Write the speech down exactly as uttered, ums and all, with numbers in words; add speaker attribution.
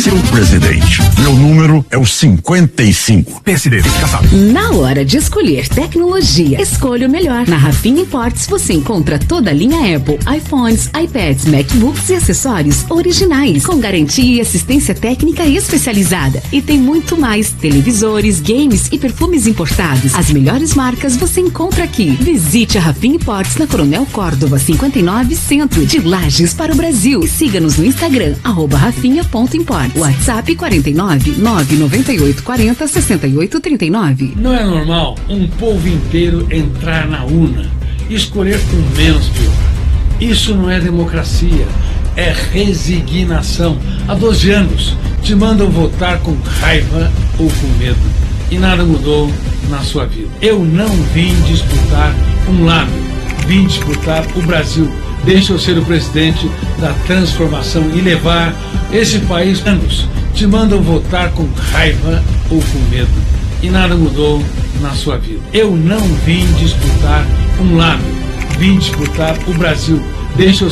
Speaker 1: seu presidente. Meu número é o cinquenta e cinco. P S D, fica sábio.
Speaker 2: Na hora de escolher tecnologia, escolha o melhor. Na Rafinha Imports você encontra toda a linha Apple, iPhones, iPads, MacBooks e acessórios originais, com garantia e assistência técnica especializada. E tem muito mais: televisores, games e perfumes importados. As melhores marcas você encontra aqui. Visite a Rafinha Imports na Coronel Córdova cinquenta e nove, Centro, de Lages para o Brasil. E siga-nos no Instagram, arroba rafinha ponto import. WhatsApp quarenta e nove, nove nove oito, quarenta, sessenta e oito, trinta e nove.
Speaker 3: Não é normal um povo inteiro entrar na urna e escolher com menos pior. Isso não é democracia, é resignação. Há doze anos te mandam votar com raiva ou com medo e nada mudou na sua vida. Eu não vim disputar um lado, vim disputar o Brasil. Deixa eu ser o presidente da transformação e levar esse país. Anos te mandam votar com raiva ou com medo e nada mudou na sua vida. Eu não vim disputar um lado, vim disputar o Brasil. Deixa eu